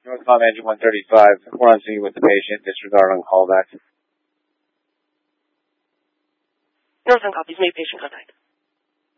North Palm Engine 135. We're on scene with the patient. Disregard on callback. Northern copies. Make patient contact.